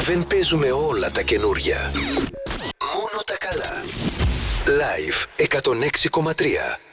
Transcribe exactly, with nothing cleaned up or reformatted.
Δεν παίζουμε όλα τα καινούρια. Μόνο τα καλά. Live εκατόν έξι κόμμα τρία.